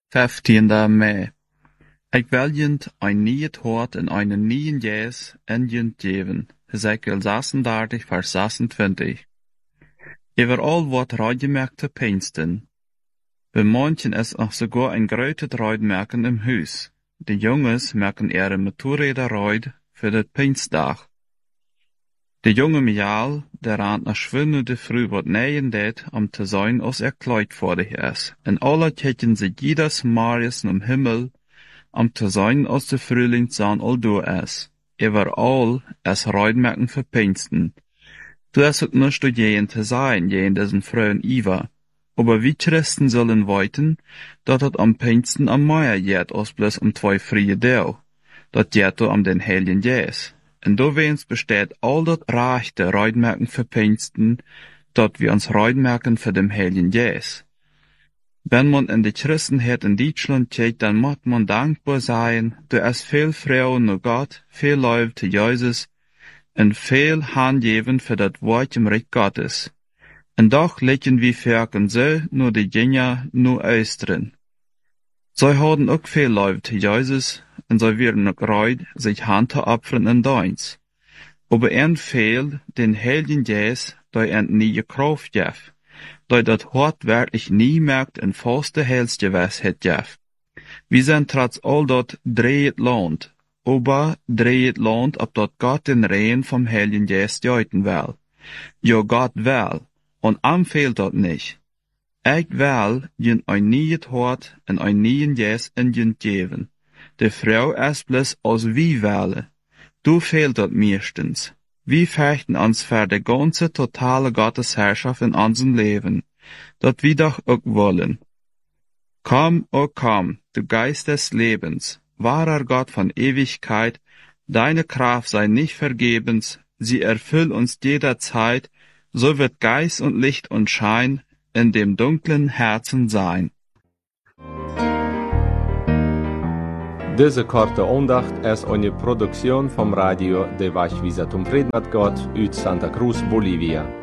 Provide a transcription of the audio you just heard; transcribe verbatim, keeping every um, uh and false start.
vijftiende mei. Ik wiljend een nieuw woord en een nieuw jes in je geven. Hezekiel zesendertig, vers zesentwintig. Overal wordt ruidgemerkt te Pfingsten. Bei manchen ist auch sogar ein großes Reutmerken im Haus. Die Jungs merken ihre Motorräder Reut für das Pfingstdag. De jonge Mial, der rand nach schwinnende früh wat neien det, om te zijn als er kleid voor de is. En alle kijken ze jedes Marius om Himmel, om te zijn als de Frühlingszahn al door is. Überall es Reutmerken für Pfingsten. Du hast auch nicht jeden te sein, jeden diesen frühen Iva. Aber wie Christen sollen weiten, dat het am Pfingsten am Meier jet als bloß um zwei frie Deel. Dat jet am den Heiligen Jes. En doorweens besteht all dat rechte Reutmerken für Pfingsten, dat wir uns Reutmerken für dem Heiligen Jes. Wenn man in die Christenheit in Deutschland kijkt, dann muss man dankbar sein, du es viel Frauen nur Gott, viel Leute zu Jesus, en viel Handgeben für dat Wort im Reich Gottes. En doch liegen wir verken so nur die Jünger nur österen. Sie haben auch viel Leute zu Jesus, en sie werden auch reut, sich Hand zu opfern in Deins. Aber ein viel den Heiligen Jes, der ein nie Kraft gef, der dat Hort wirklich nie merkt en faste Heilsgewissheit gef. Wir sind trotz all dat dreht Land, aber dreht Land, ob dat Gott den Rehen vom Heiligen Jes deuten will. Ja, Gott will, und am fehlt dat nicht. Ich will jen ein nieuw Hort en ein nieuwen Jes in jen geven. De Frau ist bloß als wie wähle. Du fehlt dat meistens. Wir fechten uns für die ganze totale Gottesherrschaft in unserem Leben, dat wir doch auch wollen. Komm, oh komm, du Geist des Lebens, wahrer Gott von Ewigkeit, deine Kraft sei nicht vergebens, sie erfüll uns jederzeit, so wird Geist und Licht und Schein in dem dunklen Herzen sein. Diese korte Andacht ist eine Produktion vom Radio de Wachwiser zum Frieden mit Gott aus Santa Cruz, Bolivia.